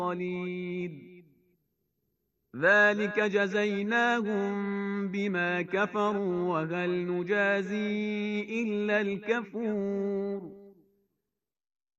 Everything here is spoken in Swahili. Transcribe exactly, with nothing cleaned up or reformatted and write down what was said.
الضالين ذلك جزيناهم بما كفروا وهل نجازي إلا الكفور